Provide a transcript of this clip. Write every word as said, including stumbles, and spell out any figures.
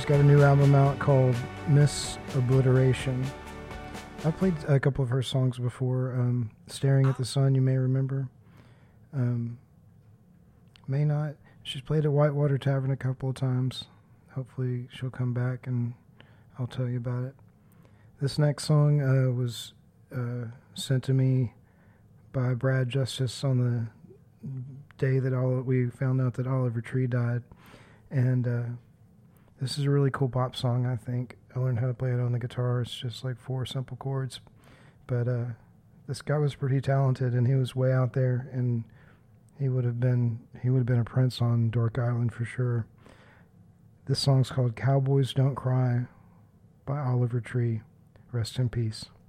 She's got a new album out called Miss Obliteration. I've played a couple of her songs before. Um, Staring at the Sun, you may remember. Um, may not. She's played at Whitewater Tavern a couple of times. Hopefully she'll come back and I'll tell you about it. This next song uh, was uh, sent to me by Brad Justice on the day that all we found out that Oliver Tree died. And uh, this is a really cool pop song, I think. I learned how to play it on the guitar. It's just like four simple chords. But uh, this guy was pretty talented, and he was way out there, and he would have been he would have been a prince on Dork Island for sure. This song's called Cowboys Don't Cry by Oliver Tree. Rest in peace.